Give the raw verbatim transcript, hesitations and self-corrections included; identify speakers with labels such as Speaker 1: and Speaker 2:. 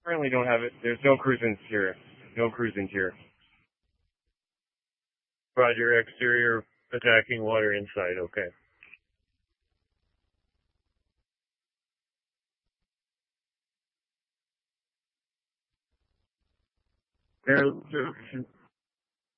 Speaker 1: Currently don't have it. There's no cruising here. No cruising here.
Speaker 2: Roger, exterior attacking water inside, okay.
Speaker 1: There, there